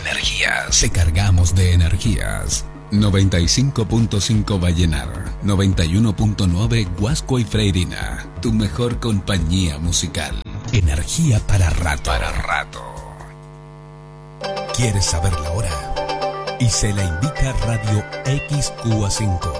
energías. Te cargamos de energías. 95.5 Vallenar, 91.9 Huasco y Freirina. Tu mejor compañía musical. Energía para rato. Para rato. ¿Quieres saber la hora? Y se la indica Radio XQA5.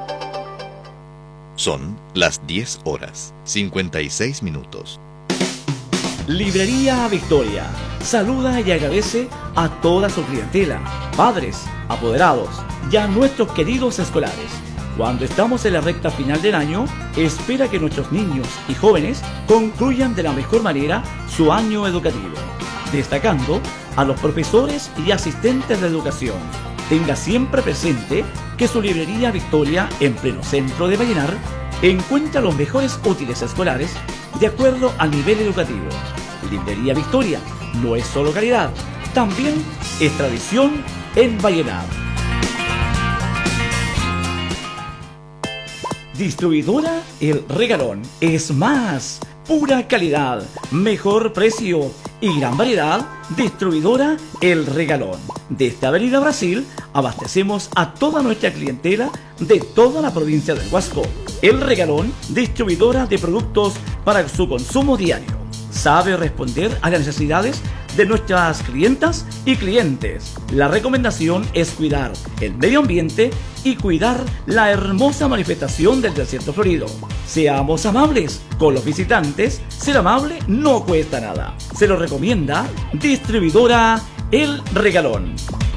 Son las 10 horas, 56 minutos. Librería Victoria saluda y agradece a toda su clientela, padres, apoderados y a nuestros queridos escolares. Cuando estamos en la recta final del año, espera que nuestros niños y jóvenes concluyan de la mejor manera su año educativo, destacando a los profesores y asistentes de educación. Tenga siempre presente que su librería Victoria, en pleno centro de Vallenar, encuentra los mejores útiles escolares de acuerdo al nivel educativo. Librería Victoria no es solo calidad, también es tradición en Vallenar. Distribuidora El Regalón es más. Pura calidad, mejor precio y gran variedad. Distribuidora El Regalón. Desde Avenida Brasil abastecemos a toda nuestra clientela de toda la provincia del Huasco. El Regalón, distribuidora de productos para su consumo diario. Sabe responder a las necesidades de nuestras clientas y clientes. La recomendación es cuidar el medio ambiente y cuidar la hermosa manifestación del desierto florido. Seamos amables con los visitantes. Ser amable no cuesta nada. Se lo recomienda Distribuidora El Regalón.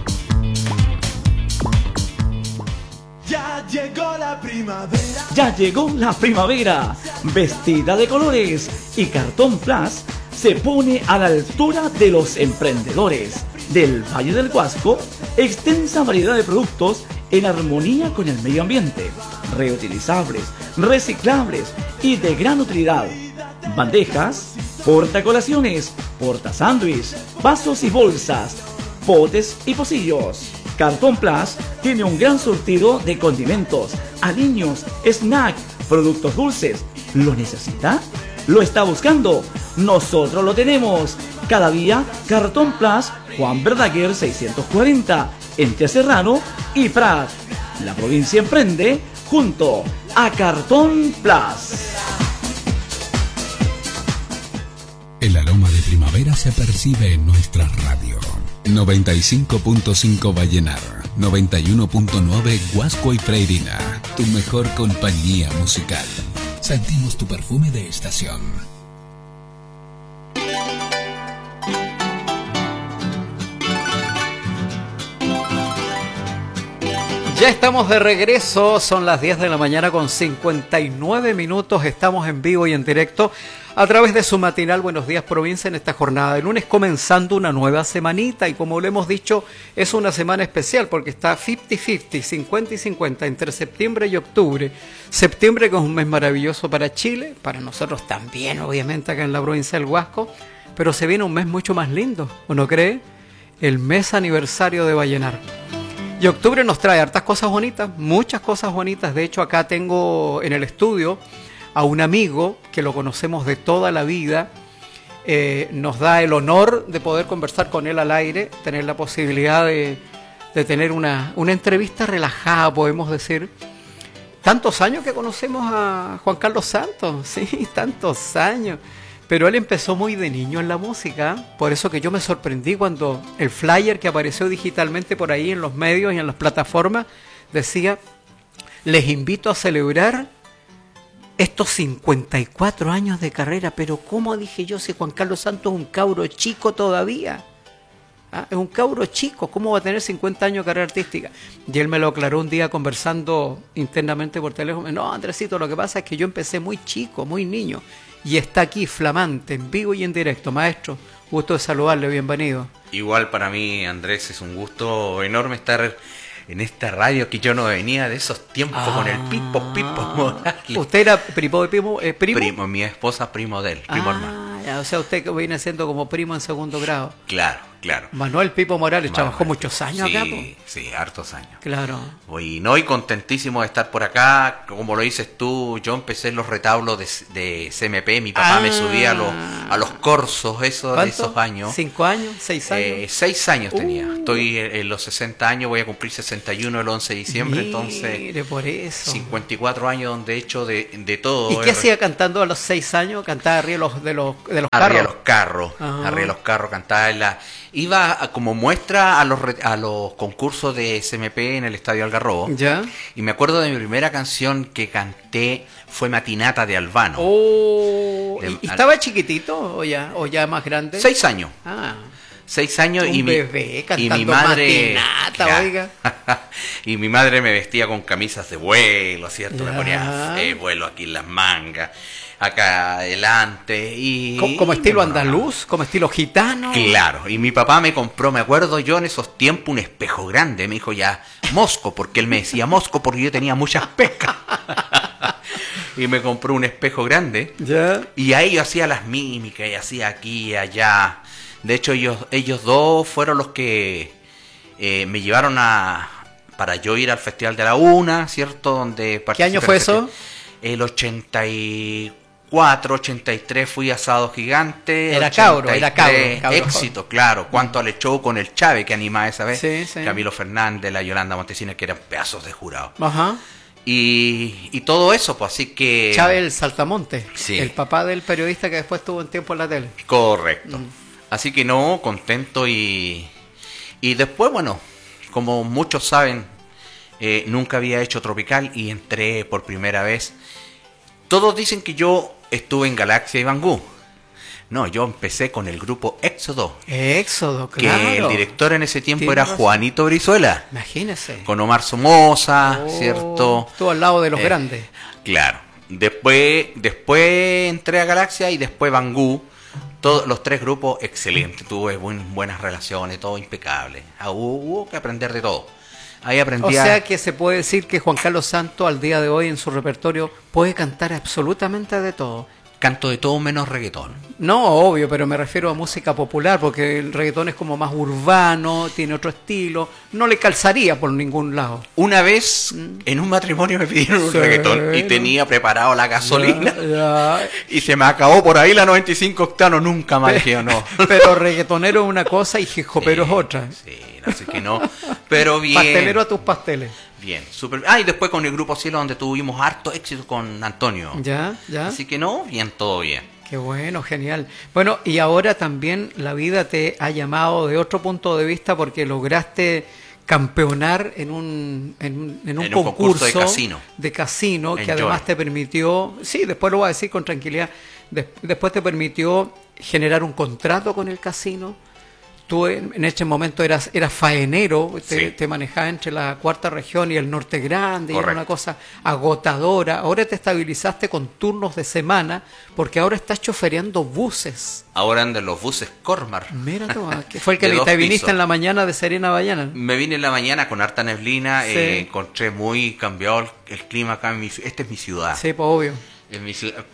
Ya llegó la primavera. Ya llegó la primavera. Vestida de colores y Cartón Plus se pone a la altura de los emprendedores del Valle del Huasco. Extensa variedad de productos en armonía con el medio ambiente, reutilizables, reciclables y de gran utilidad. Bandejas, portacolaciones, portasándwich, vasos y bolsas, potes y pocillos. Cartón Plus tiene un gran surtido de condimentos, aliños, snack, productos dulces. ¿Lo necesita? ¿Lo está buscando? Nosotros lo tenemos. Cada día, Cartón Plus, Juan Verdaguer 640, entre Serrano y Prat. La provincia emprende junto a Cartón Plus. El aroma de primavera se percibe en nuestra radio. 95.5 Vallenar, 91.9 Huasco y Freirina. Tu mejor compañía musical. Sentimos tu perfume de estación. Ya estamos de regreso, son las 10 de la mañana con 59 minutos, estamos en vivo y en directo a través de su matinal Buenos Días Provincia en esta jornada de lunes, comenzando una nueva semanita y como lo hemos dicho, es una semana especial porque está 50-50, 50 y 50 entre septiembre y octubre. Septiembre que es un mes maravilloso para Chile, para nosotros también obviamente acá en la provincia del Huasco, pero se viene un mes mucho más lindo, ¿o no cree? El mes aniversario de Vallenar. Y octubre nos trae hartas cosas bonitas, muchas cosas bonitas. De hecho, acá tengo en el estudio a un amigo que lo conocemos de toda la vida. Nos da el honor de poder conversar con él al aire, tener la posibilidad de tener una entrevista relajada, podemos decir. Tantos años que conocemos a Juan Carlos Santos, sí, tantos años. Pero él empezó muy de niño en la música, por eso que yo me sorprendí cuando el flyer que apareció digitalmente por ahí en los medios y en las plataformas decía: les invito a celebrar estos 54 años de carrera. Pero ¿cómo, dije yo, si Juan Carlos Santos es un cabro chico todavía? ¿Ah? Es un cabro chico, ¿cómo va a tener 50 años de carrera artística? Y él me lo aclaró un día conversando internamente por teléfono. No, Andresito, lo que pasa es que yo empecé muy chico, muy niño. Y está aquí, flamante, en vivo y en directo. Maestro, gusto de saludarle, bienvenido. Igual para mí, Andrés, es un gusto enorme estar en esta radio, que yo no venía de esos tiempos con el Pipo Morales. ¿Usted era primo? Mi esposa primo de él, primo hermano. Ya, o sea, usted que viene siendo como primo en segundo grado. Claro. Claro. Manuel Pipo Morales trabajó Manuel. muchos años acá, po. Sí, sí, hartos años. Claro. Y contentísimo de estar por acá. Como lo dices tú, yo empecé en los retablos de CMP. Mi papá me subía a los corsos de esos años. ¿5 años? ¿6 años? 6 años tenía. Estoy en los 60 años, voy a cumplir 61 el 11 de diciembre. Mire, Entonces, por eso. 54 años donde he hecho de todo. ¿Y qué hacía cantando a los 6 años? ¿Cantaba arriba de los carros? Arriba de los carros. Ajá. Arriba de los carros cantaba iba como muestra a los concursos de SMP en el Estadio Algarrobo. ¿Ya? Y me acuerdo de mi primera canción que canté fue Matinata de Albano. Oh, ¿y estaba chiquitito o ya más grande? 6 años. Ah, 6 años un bebé cantando mi madre, Matinata, oiga. Y mi madre me vestía con camisas de vuelo, ¿cierto? Ya. Me ponía vuelo aquí en las mangas, acá adelante. ¿Como estilo bueno, andaluz? ¿Como estilo gitano? Claro, y mi papá me compró, me acuerdo yo en esos tiempos, un espejo grande. Me dijo ya, Mosco, porque él me decía Mosco porque yo tenía muchas pecas. Y me compró un espejo grande. ¿Ya? Y ahí yo hacía las mímicas y hacía aquí y allá. De hecho, ellos dos fueron los que me llevaron para yo ir al Festival de la Una, ¿cierto? Donde ¿Qué año fue eso? El 84, 83 fui a Sábado Gigante. Era cabro. Éxito, claro. Cuanto al show con el Chávez que animaba esa vez. Sí, sí. Camilo Fernández, la Yolanda Montesinos, que eran pedazos de jurado. Ajá. Y todo eso, pues así que... Chávez el Saltamonte, Sí. el papá del periodista que después tuvo un tiempo en la tele. Correcto. Así que no, contento y después, bueno, como muchos saben, nunca había hecho Tropical y entré por primera vez. Todos dicen que yo estuve en Galaxia y Bangú. No, yo empecé con el grupo Éxodo. Éxodo, Que claro. el director en ese tiempo Tiene era razón. Juanito Brizuela. Imagínese. Con Omar Somoza, Oh, ¿cierto? Estuvo al lado de los grandes. Claro. Después entré a Galaxia y después Bangú. Todos los 3 grupos excelentes. Tuve buenas relaciones, todo impecable. Hubo que aprender de todo. Ahí aprendí O sea que se puede decir que Juan Carlos Santos al día de hoy en su repertorio puede cantar absolutamente de todo. Canto de todo menos reggaetón. No, obvio, pero me refiero a música popular, porque el reggaetón es como más urbano, tiene otro estilo, no le calzaría por ningún lado. Una vez en un matrimonio me pidieron un Sí, reggaetón y ¿no? tenía preparado la gasolina Ya. y se me acabó por ahí la 95 octanos. Nunca más dije no. Pero reggaetonero es una cosa y hijopero es otra. Sí, así que no. Pero bien. Pastelero a tus pasteles. Bien, súper. Y después con el Grupo Cielo donde tuvimos harto éxito con Antonio. Ya. Así que no, bien, todo bien. Qué bueno, genial. Bueno, y ahora también la vida te ha llamado de otro punto de vista porque lograste campeonar en un concurso de casino En que además Joy. te permitió, sí, después lo voy a decir con tranquilidad, después te permitió generar un contrato con el casino. Tú en ese momento eras faenero, Sí. te manejabas entre la cuarta región y el norte grande, y era Correcto. una cosa agotadora. Ahora te estabilizaste con turnos de semana, porque ahora estás chofereando buses. Ahora andan los buses Cormar. Mira tú, que fue el que De 2 te viniste pisos. en la mañana de Serena Bayana. Me vine en la mañana con harta neblina, Sí. encontré muy cambiado el clima acá esta es mi ciudad. Sí, pues obvio. En mi ciudad.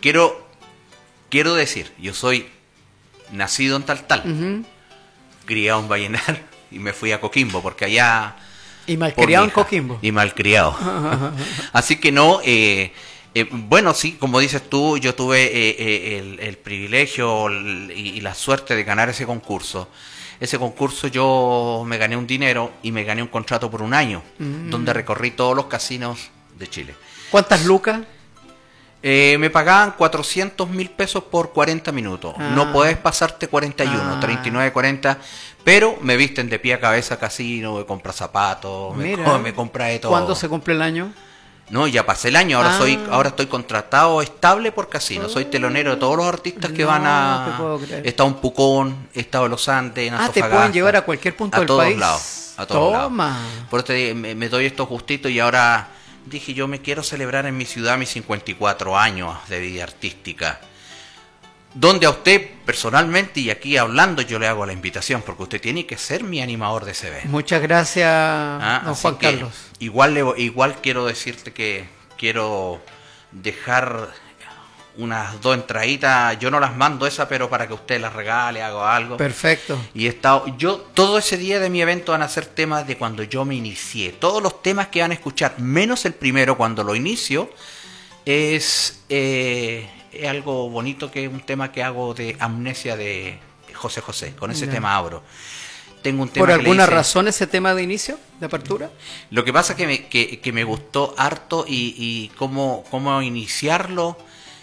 Quiero decir, yo soy nacido en Taltal, Ujú. criado en Vallenar y me fui a Coquimbo porque allá... Y por malcriado mi en hija. Coquimbo. Y malcriado. Así que no, bueno, sí, como dices tú, yo tuve el privilegio y la suerte de ganar ese concurso. Ese concurso yo me gané un dinero y me gané un contrato por un año, donde recorrí todos los casinos de Chile. ¿Cuántas lucas? Me pagaban 400.000 pesos por 40 minutos. Ah. No puedes pasarte 41, Ah. 39, 40. Pero me visten de pie a cabeza casino, me compra zapatos, Mira. me compra de todo. ¿Cuándo se cumple el año? No, ya pasé el año, ahora Ah. ahora estoy contratado estable por casino. Soy telonero de todos los artistas que No van te puedo creer. He estado en Pucón, he estado en Los Andes, en Te Antofagasta. pueden llevar a cualquier punto del todos país. lados, a todos Toma. lados. Por eso te digo, me doy esto justito y ahora dije, yo me quiero celebrar en mi ciudad mis 54 años de vida artística. Donde a usted personalmente, y aquí hablando, yo le hago la invitación, porque usted tiene que ser mi animador de ese evento. Muchas gracias, don Así Juan que Carlos. Igual quiero decirte que quiero dejar unas 2 entraditas, yo no las mando esas, pero para que usted las regale, hago algo. Perfecto. Y he estado, yo todo ese día de mi evento van a ser temas de cuando yo me inicié. Todos los temas que van a escuchar, menos el primero cuando lo inicio, es algo bonito, que es un tema que hago de Amnesia de José José. Con ese tema abro. Tengo un tema ¿Por que alguna le hice, razón ese tema de inicio, de apertura? Lo que pasa es que me gustó harto y cómo iniciarlo.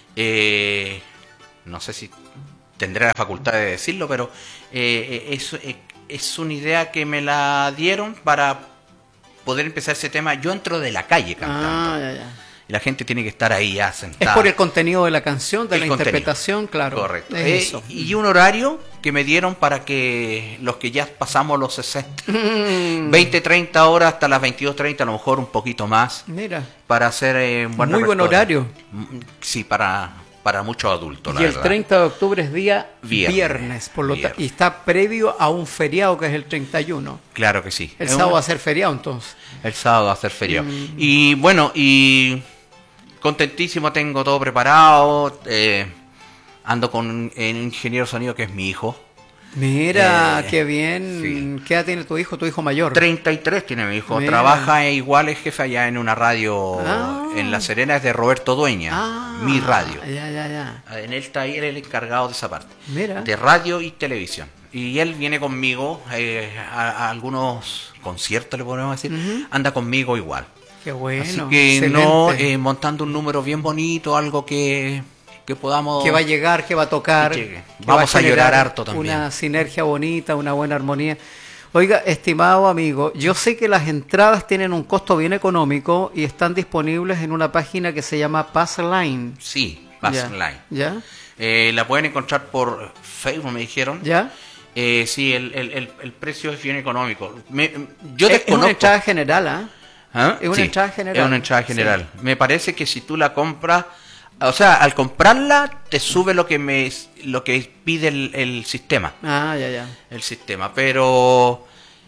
No sé si tendré la facultad de decirlo, pero es una idea que me la dieron para poder empezar ese tema. Yo entro de la calle cantando. Ya. Y la gente tiene que estar ahí ya sentada. Es por el contenido de la canción, de El la contenido. interpretación, claro. Correcto. Es eso. Y un horario que me dieron para que los que ya pasamos los 60, 20, 30 horas hasta las 22:30, a lo mejor un poquito más, Mira, para hacer un buen muy buen repertorio. horario. Sí, para muchos adultos, la Y el verdad. 30 de octubre es día Viernes. viernes, por lo Viernes. y está previo a un feriado que es el 31. Claro que sí. El Es sábado un- va a ser feriado entonces. El sábado va a ser feriado. Y bueno, y contentísimo, tengo todo preparado. Ando con un ingeniero de sonido que es mi hijo. Mira, qué bien. sí. ¿Qué edad tiene tu hijo mayor? 33 tiene mi hijo. Mira. Trabaja igual, es jefe allá en una radio Ah. en La Serena, es de Roberto Dueña. Mi radio. Ya. En él está ahí, él es el encargado de esa parte. Mira. De radio y televisión. Y él viene conmigo a algunos conciertos, le podemos decir. Anda conmigo igual. Qué bueno. Así que excelente. no, montando un número bien bonito, algo que podamos... Que va a llegar, que va a tocar. Que llegue. que Vamos va a llorar generar harto también. Una sinergia bonita, una buena armonía. Oiga, estimado amigo, yo sé que las entradas tienen un costo bien económico y están disponibles en una página que se llama Passline. Sí, Pass Ya. Online. ¿Ya? La pueden encontrar por Facebook, me dijeron. ¿Ya? Sí, el precio es bien económico. Yo Es una desconozco. entrada general, ¿ah? ¿Ah? es una Sí, entrada general. Es una entrada general. Me parece que si tú la compras, o sea, al comprarla te sube lo que pide el sistema. Ya. El sistema, pero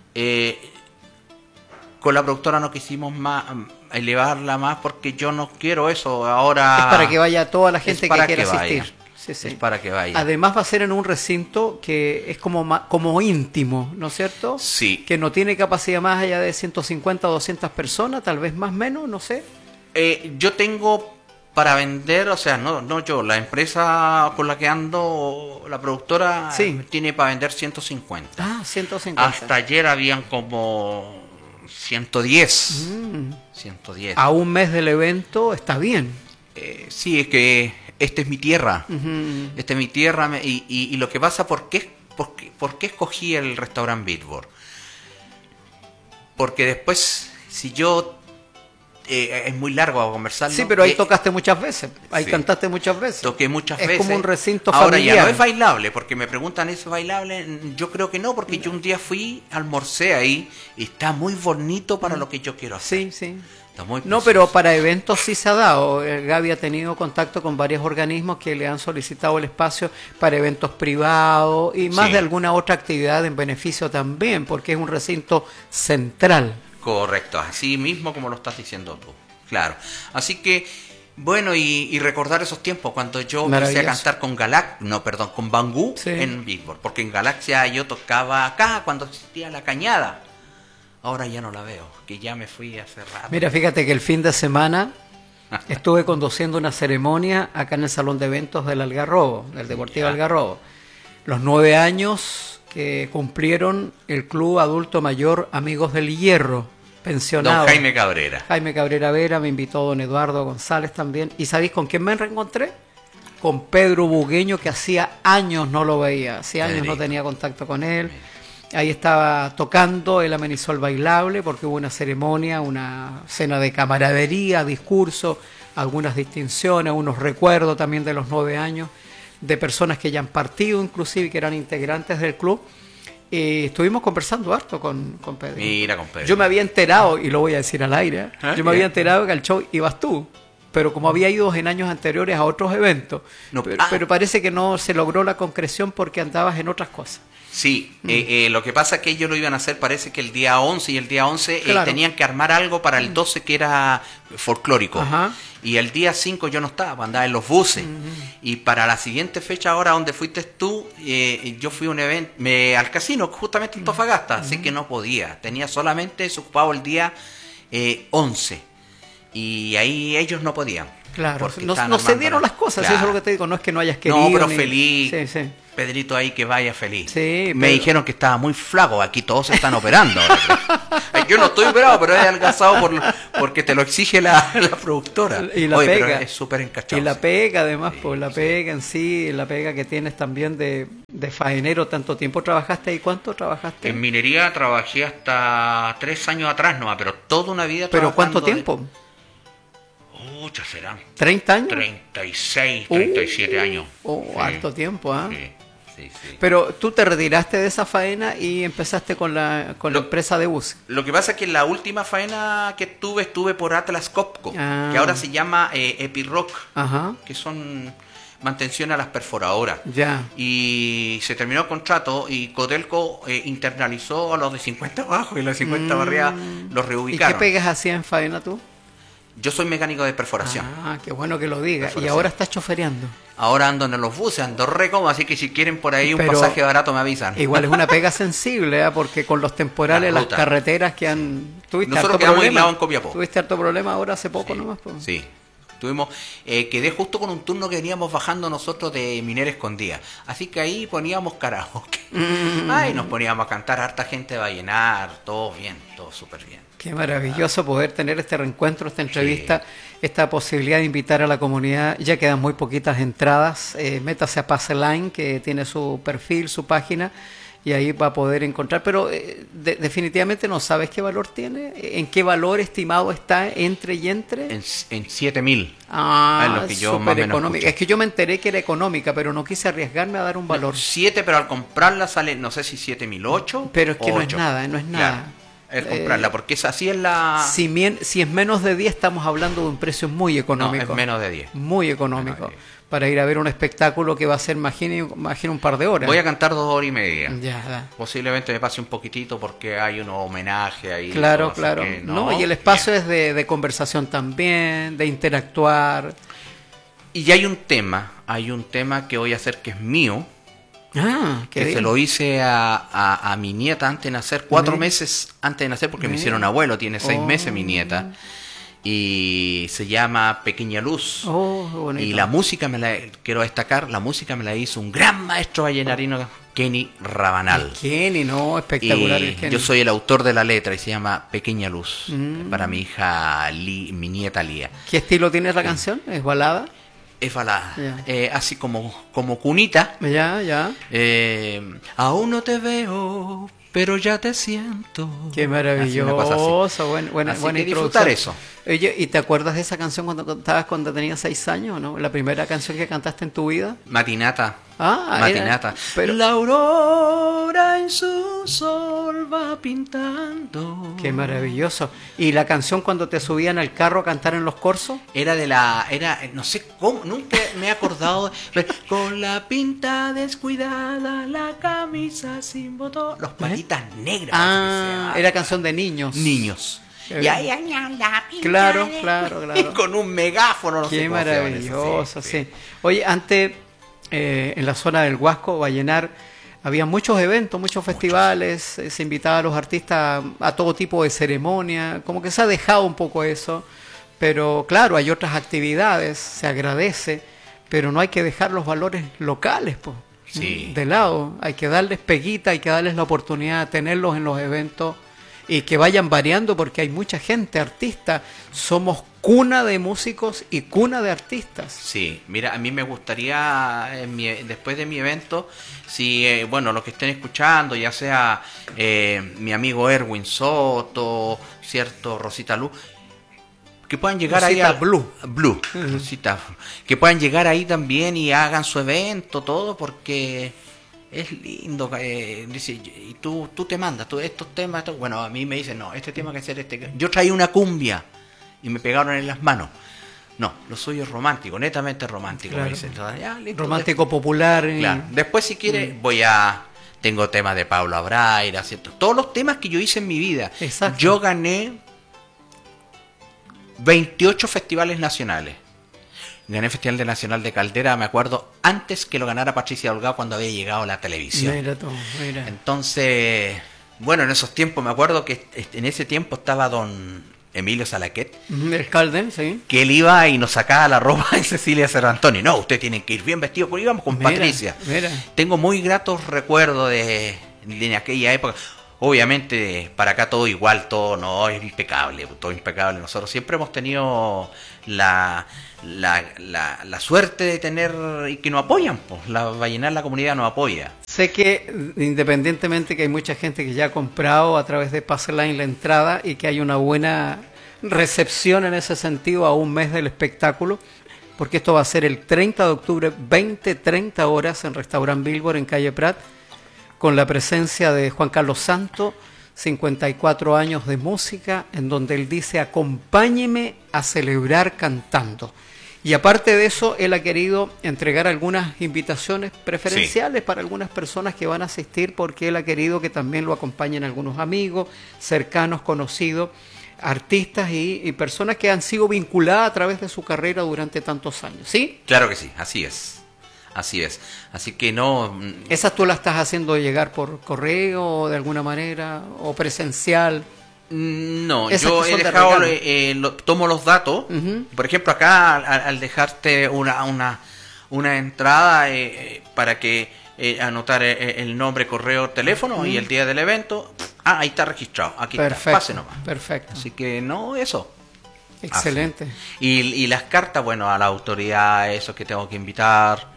con la productora no quisimos más elevarla más porque yo no quiero eso ahora. Es para que vaya toda la gente es para que quiera vaya. asistir. Sí. Es para que vaya. Además va a ser en un recinto que es como íntimo, ¿no es cierto? Sí. Que no tiene capacidad más allá de 150 o 200 personas, tal vez más menos, no sé. Yo tengo para vender, o sea, no yo, la empresa con la que ando, la productora, Sí. tiene para vender 150. 150. Hasta ayer habían como 110. 110. A un mes del evento está bien. Sí, es que esta es mi tierra. Ujú. Esta es mi tierra. Y lo que pasa, ¿por qué escogí el restaurante Billboard? Porque después, si yo... es muy largo conversarlo. Sí, pero ahí tocaste muchas veces, ahí sí. cantaste muchas veces. Toqué muchas es veces. como un recinto Ahora familiar. ya no es bailable, porque me preguntan, ¿es bailable? Yo creo que no, porque yo un día fui, almorcé ahí, y está muy bonito para lo que yo quiero hacer. Sí. Está muy No, precioso. pero para eventos sí se ha dado. Gaby ha tenido contacto con varios organismos que le han solicitado el espacio para eventos privados y más Sí. de alguna otra actividad en beneficio también, porque es un recinto central. Correcto, así mismo como lo estás diciendo tú. Claro. Así que, bueno, y recordar esos tiempos cuando yo empecé a Maravilloso. cantar con Bangú Sí. en Billboard. Porque en Galaxia yo tocaba acá cuando existía la Cañada. Ahora ya no la veo, que ya me fui hace rato. Mira, fíjate que el fin de semana estuve conduciendo una ceremonia acá en el Salón de Eventos del Algarrobo, del Deportivo Ya. Algarrobo. Los 9 años que cumplieron el Club Adulto Mayor Amigos del Hierro, pensionado. Don Jaime Cabrera. Jaime Cabrera Vera, me invitó don Eduardo González también. ¿Y sabéis con quién me reencontré? Con Pedro Bugueño, que hacía años no lo veía, hacía años no Pedrito. tenía contacto con él. Ahí estaba tocando, él amenizó el bailable porque hubo una ceremonia, una cena de camaradería, discurso, algunas distinciones, unos recuerdos también de los 9 años, de personas que ya han partido inclusive, que eran integrantes del club. Estuvimos conversando harto con Pedro. Mira, con Pedro. Yo me había enterado, y lo voy a decir al aire, Ah, yo me había ya. enterado que al show ibas tú, pero como había ido en años anteriores a otros eventos, No, pero parece que no se logró la concreción porque andabas en otras cosas. Sí, lo que pasa es que ellos lo iban a hacer, parece que el día 11, y el día 11 Claro. tenían que armar algo para el 12 que era folclórico. Ajá. Y el día 5 yo no estaba, andaba en los buses. Y para la siguiente fecha, ahora donde fuiste tú, yo fui a un evento, al casino, justamente en Antofagasta, así que no podía. Tenía solamente desocupado el día 11. Y ahí ellos no podían. Claro, porque no estaban se armando dieron las cosas, Claro. eso es lo que te digo, no es que no hayas querido. No, pero ni- feliz. Sí, sí. Pedrito ahí que vaya feliz. Sí, Me pero- dijeron que estaba muy flaco, aquí todos se están operando. Ahora. Yo no estoy operado, pero he adelgazado porque te lo exige la productora. Y la Oye, pega. pero es súper encachado. Y la sí. pega, además, Sí, pues la sí. pega en sí, la pega que tienes también de faenero, tanto tiempo trabajaste. ¿Y cuánto trabajaste? En minería trabajé hasta 3 años atrás, no, pero toda una vida ¿Pero cuánto trabajando tiempo? Muchas serán. ¿30 años? 36, 37 años. Oh, Sí. harto tiempo, ¿ah? Sí, sí, sí. Pero tú te retiraste de esa faena y empezaste con la empresa de bus. Lo que pasa es que en la última faena que estuve por Atlas Copco, Ah. que ahora se llama Epiroc, Ajá, que son mantención a las perforadoras. ya. Y se terminó el contrato y Codelco internalizó a los de 50 abajo y los de 50 arriba los ¿Y reubicaron. qué pegas hacías en faena tú? Yo soy mecánico de perforación. Ah, qué bueno que lo digas. Y Perforación. ahora estás chofereando. Ahora ando en los buses, ando re cómodo, así que si quieren por ahí un Pero pasaje barato me avisan. Igual es una pega sensible, ¿eh? Porque con los temporales, La las ruta. carreteras que han... ¿Tuviste Nosotros harto quedamos problema? aislados en Copiapó. ¿Tuviste harto problema ahora hace poco nomás? Pues? Sí. Tuvimos, quedé justo con un turno que veníamos bajando nosotros de Minera Escondida. Así que ahí poníamos karaoke. Ay, nos poníamos a cantar, harta gente va a llenar, todo bien, todo súper bien. Qué maravilloso poder tener este reencuentro, esta entrevista, esta posibilidad de invitar a la comunidad. Ya quedan muy poquitas entradas. Métase a Paseline, que tiene su perfil, su página, y ahí va a poder encontrar. Pero definitivamente no sabes qué valor tiene, en qué valor estimado está entre y entre. En 7.000. Ah, es lo que yo más o súper menos económica. escuché. Es que yo me enteré que era económica, pero no quise arriesgarme a dar un valor. 7, pero al comprarla sale, no sé si 7.008. Pero es que o no es 8. nada, no es nada. Claro, es comprarla, porque es así es la... Si es menos de 10, estamos hablando de un precio muy no, económico. es menos de 10. Muy económico. Menos de 10. Para ir a ver un espectáculo que va a ser, imagino un par de horas. Voy a cantar 2 horas y media. Ya, Posiblemente me pase un poquitito porque hay un homenaje ahí. claro, todo, así claro. que No, y el espacio bien. es de conversación también, de interactuar. Y hay un tema que voy a hacer que es mío, Ah, que se lo hice a mi nieta antes de nacer, 4 meses antes de nacer, porque me hicieron abuelo, tiene 6 meses mi nieta, y se llama Pequeña Luz. Oh, qué bonito. Y la música quiero destacar, la música me la hizo un gran maestro vallenarino, Kenny Rabanal. Kenny, no, espectacular Y el Kenny. yo soy el autor de la letra y se llama Pequeña Luz, para mi hija, mi nieta Lía. ¿Qué estilo tiene la canción? ¿Es balada? Es balada, Ya. así como cunita. Ya. Aún no te veo, pero ya te siento. Qué Así, una cosa maravilloso, así. buena Así que introducción. disfrutar eso. Oye, ¿y te acuerdas de esa canción cuando cantabas cuando tenías 6 años, no? La primera canción que cantaste en tu vida. Matinata. Ah, Matinata. pero- La aurora en su sol va pintando. Qué maravilloso. ¿Y la canción cuando te subían al carro a cantar en los corsos? No sé cómo, nunca me he acordado. Con la pinta descuidada, la camisa sin botón, los patitas negras. Ah, era canción de niños. Niños. Qué Y ahí añadan la pinta. Claro, de- claro. Y con un megáfono, no sé Qué cómo se llama eso, maravilloso, sí. Oye, antes en la zona del Huasco, Vallenar, había muchos eventos, muchos festivales, se invitaba a los artistas a todo tipo de ceremonia, como que se ha dejado un poco eso, pero claro, hay otras actividades, se agradece, pero no hay que dejar los valores locales, pues, Sí. de lado, hay que darles peguita, hay que darles la oportunidad de tenerlos en los eventos y que vayan variando porque hay mucha gente, artistas, somos cuna de músicos y cuna de artistas. Sí, mira, a mí me gustaría, después de mi evento, si, bueno, los que estén escuchando, ya sea mi amigo Erwin Soto, cierto, Rosita Luz, que puedan llegar Rosita ahí Blue. Rosita, que puedan llegar ahí también y hagan su evento, todo, porque es lindo. Dice, y tú te mandas, estos temas, bueno, a mí me dicen, no, este tema hay que hacer este. Yo traí una cumbia y me pegaron en las manos. No, lo suyo es romántico, netamente romántico. Claro. Me dicen. Entonces, ya, listo. Romántico popular. Claro. Después, si quiere, voy a tengo temas de Pablo Abraira, ¿cierto? Todos los temas que yo hice en mi vida. Exacto. Yo gané 28 festivales nacionales. Gané el Festival Nacional de Caldera, me acuerdo, antes que lo ganara Patricia Holgado cuando había llegado a la televisión. Mira tú, mira. Entonces, bueno, en esos tiempos, me acuerdo que en ese tiempo estaba don Emilio Salaquet, El Calden, sí. que él iba y nos sacaba la ropa en Cecilia Cervantoni. No, usted tiene que ir bien vestido, porque íbamos con Mira, Patricia. mira. Tengo muy gratos recuerdos de aquella época. Obviamente, para acá todo igual, todo no es impecable, todo impecable. Nosotros siempre hemos tenido la suerte de tener y que nos apoyan, pues. La Vallenar, la comunidad nos apoya. Sé que independientemente que hay mucha gente que ya ha comprado a través de Passline la entrada y que hay una buena recepción en ese sentido a un mes del espectáculo, porque esto va a ser el 30 de octubre, 20-30 horas en Restaurant Billboard en Calle Prat, con la presencia de Juan Carlos Santo, 54 años de música, en donde él dice: acompáñeme a celebrar cantando. Y aparte de eso, él ha querido entregar algunas invitaciones preferenciales para algunas personas que van a asistir, porque él ha querido que también lo acompañen algunos amigos, cercanos, conocidos, artistas y personas que han sido vinculadas a través de su carrera durante tantos años. ¿Sí? Claro que sí, así es. Así es. Así que no... ¿Esas tú las estás haciendo llegar por correo de alguna manera o presencial? No, Esas yo que he son de dejado, regalo. tomo los datos. Ujú. Por ejemplo, acá al dejarte una entrada para que anotar el nombre, correo, teléfono y el día del evento, ahí está registrado. Aquí Perfecto, está, pase nomás. perfecto. Así que no, eso. Excelente. Y las cartas, bueno, a la autoridad, eso que tengo que invitar,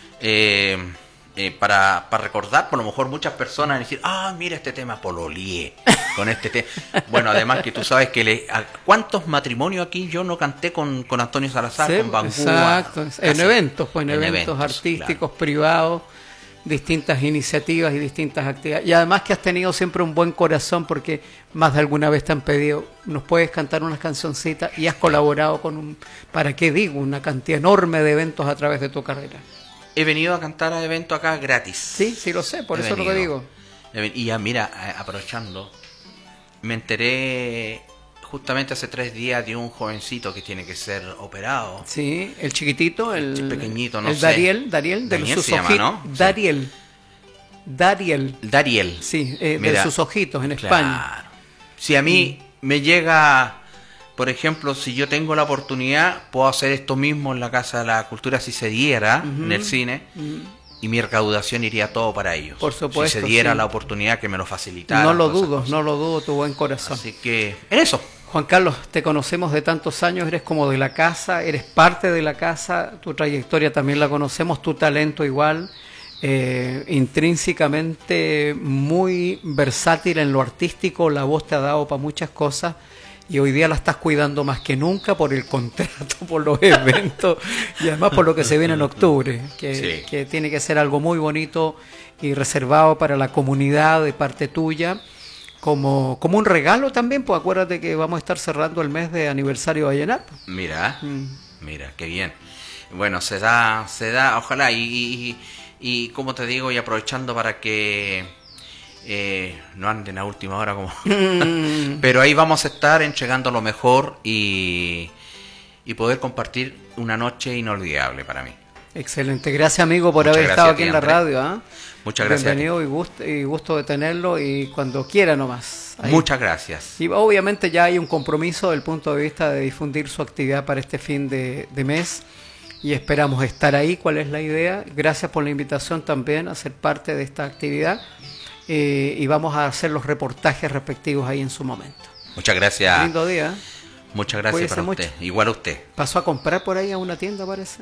para recordar, por lo mejor muchas personas decir, mira este tema pololié, con este tema. Bueno, además que tú sabes que ¿cuántos matrimonios aquí yo no canté con Antonio Salazar, Sí, con Bangú? exacto. En eventos, pues en En eventos eventos, artísticos, privados, distintas iniciativas y distintas actividades. Y además que has tenido siempre un buen corazón, porque más de alguna vez te han pedido, nos puedes cantar unas cancioncitas, y has colaborado con ¿para qué digo? Una cantidad enorme de eventos a través de tu carrera. He venido a cantar a eventos acá gratis. Sí, sí lo sé, por He eso es lo que venido. digo. Y ya, mira, aprovechando, me enteré justamente hace 3 días de un jovencito que tiene que ser operado. Sí, el chiquitito, el pequeñito, no el sé. Dariel de Daniel sus se llama, ojitos. ¿no? Sí. Dariel, sí, de Mira, sus ojitos en España. Claro. Si a mí me llega, por ejemplo, si yo tengo la oportunidad, puedo hacer esto mismo en la Casa de la Cultura si se diera, en el cine, y mi recaudación iría todo para ellos. Por supuesto, si se diera sí. la oportunidad, que me lo facilitara. No lo dudo, tu buen corazón. Así que, en eso. Juan Carlos, te conocemos de tantos años, eres como de la casa, eres parte de la casa, tu trayectoria también la conocemos, tu talento igual, intrínsecamente muy versátil en lo artístico, la voz te ha dado para muchas cosas y hoy día la estás cuidando más que nunca por el contrato, por los eventos y además por lo que se viene en octubre, que tiene que ser algo muy bonito y reservado para la comunidad de parte tuya. Como un regalo también, pues acuérdate que vamos a estar cerrando el mes de aniversario de Vallenar. Mira, mira, qué bien. Bueno, se da, ojalá, y como te digo, y aprovechando para que no anden a última hora como... Pero ahí vamos a estar entregando lo mejor y poder compartir una noche inolvidable para mí. Excelente, gracias amigo por Muchas haber gracias estado a aquí ti, en la Andrés. radio. Muchas gracias. Bienvenido y gusto de tenerlo y cuando quiera nomás. Ahí. Muchas gracias. Y obviamente ya hay un compromiso desde el punto de vista de difundir su actividad para este fin de mes y esperamos estar ahí. ¿Cuál es la idea? Gracias por la invitación también a ser parte de esta actividad y vamos a hacer los reportajes respectivos ahí en su momento. Muchas gracias. Lindo día. Muchas gracias Cuídese para mucho. usted. Igual a usted. ¿Pasó a comprar por ahí a una tienda, parece?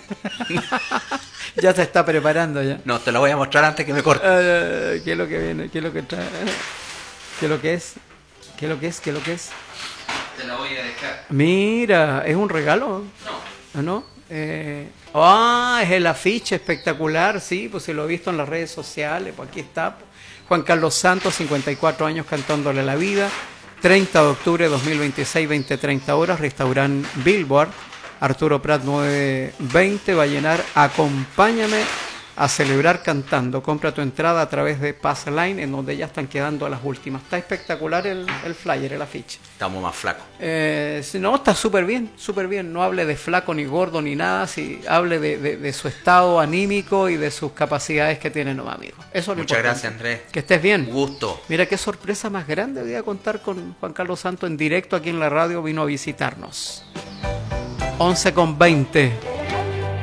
Ya se está preparando ya. No, te lo voy a mostrar antes que me corte. ¿Qué es lo que viene? ¿Qué es lo que trae? ¿Qué es lo que es? ¿Qué es lo que es? ¿Qué es lo que es? Te la voy a dejar. Mira, ¿es un regalo? No. ¿No? Es el afiche espectacular, sí, pues se lo he visto en las redes sociales, pues aquí está. Juan Carlos Santos, 54 años cantándole la vida. 30 de octubre de 2026, 20-30 horas, Restaurant Billboard, Arturo Prat 920, Vallenar, acompáñame a celebrar cantando. Compra tu entrada a través de Passline, en donde ya están quedando las últimas. Está espectacular el flyer, el afiche. Estamos más flacos. No, está súper bien, súper bien. No hable de flaco ni gordo ni nada, si hable de su estado anímico y de sus capacidades que tiene nomás, amigo. Eso es lo Muchas importante. gracias, Andrés. Que estés bien. Un gusto. Mira qué sorpresa más grande, voy a contar con Juan Carlos Santos en directo aquí en la radio, vino a visitarnos. 11:20.